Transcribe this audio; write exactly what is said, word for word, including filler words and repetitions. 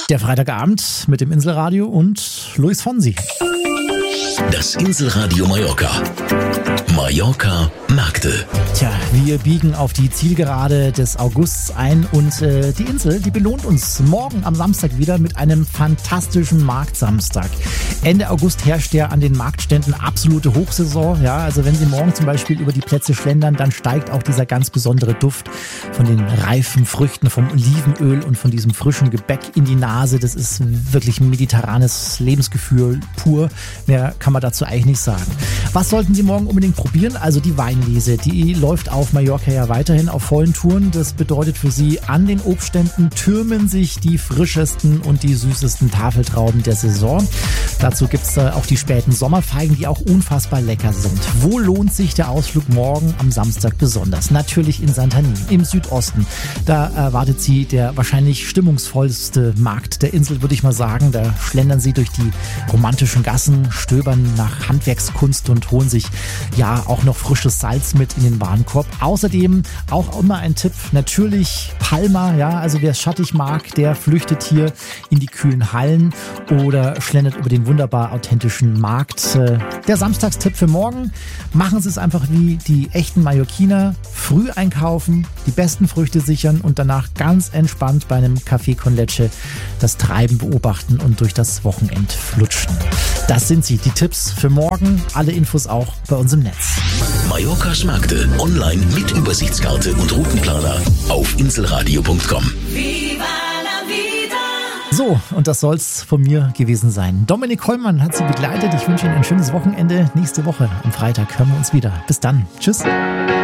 Der Freitagabend mit dem Inselradio und Luis Fonsi. Das Inselradio Mallorca. Mallorca Märkte. Tja, wir biegen auf die Zielgerade des Augusts ein und äh, die Insel, die belohnt uns morgen am Samstag wieder mit einem fantastischen Marktsamstag. Ende August herrscht ja an den Marktständen absolute Hochsaison. Ja, also wenn Sie morgen zum Beispiel über die Plätze schlendern, dann steigt auch dieser ganz besondere Duft von den reifen Früchten, vom Olivenöl und von diesem frischen Gebäck in die Nase. Das ist wirklich ein mediterranes Lebensgefühl pur. Mehr kann man dazu eigentlich nicht sagen. Was sollten Sie morgen unbedingt probieren? Also die Weinlese, die läuft auf Mallorca ja weiterhin auf vollen Touren. Das bedeutet für Sie, an den Obstständen türmen sich die frischesten und die süßesten Tafeltrauben der Saison. Dazu gibt es auch die späten Sommerfeigen, die auch unfassbar lecker sind. Wo lohnt sich der Ausflug morgen am Samstag besonders? Natürlich in Santorin, im Südosten. Da erwartet Sie der wahrscheinlich stimmungsvollste Markt der Insel, würde ich mal sagen. Da schlendern Sie durch die romantischen Gassen, stöbern nach Handwerkskunst und holen sich ja auch noch frisches Salz mit in den Warenkorb. Außerdem auch immer ein Tipp, natürlich Palma, ja, also wer es schattig mag, der flüchtet hier in die kühlen Hallen oder schlendert über den wunderbar authentischen Markt. Der Samstagstipp für morgen: machen Sie es einfach wie die echten Mallorquiner, früh einkaufen, die besten Früchte sichern und danach ganz entspannt bei einem Café con Leche das Treiben beobachten und durch das Wochenend flutschen. Das sind sie, die Tipps für morgen. Alle Infos auch bei uns im Netz. Mallorcas Märkte online mit Übersichtskarte und Routenplaner auf inselradio punkt com. So, und das soll's von mir gewesen sein. Dominik Hollmann hat Sie begleitet. Ich wünsche Ihnen ein schönes Wochenende. Nächste Woche am Freitag hören wir uns wieder. Bis dann. Tschüss.